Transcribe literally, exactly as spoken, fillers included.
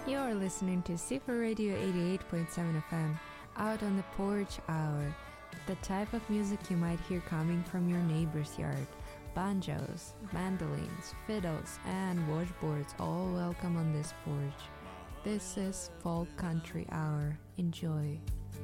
You're listening to C four Radio eighty-eight point seven F M, Out on the Porch Hour, the type of music you might hear coming from your neighbor's yard. Banjos, mandolins, fiddles, and washboards all welcome on this porch. This is Folk Country Hour. Enjoy.